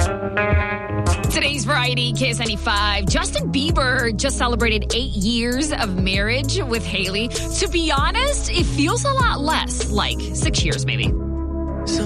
Today's Variety, KS95. Justin Bieber just celebrated 8 years of marriage with Hailey. To be honest, it feels a lot less, like 6 years maybe.